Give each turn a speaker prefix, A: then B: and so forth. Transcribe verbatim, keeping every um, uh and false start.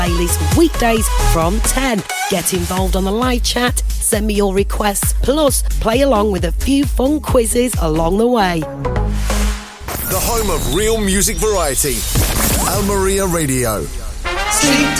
A: playlist weekdays from ten. Get involved on the live chat, send me your requests, plus play along with a few fun quizzes along the way.
B: The home of real music variety. Al Maria Radio.
C: Sweet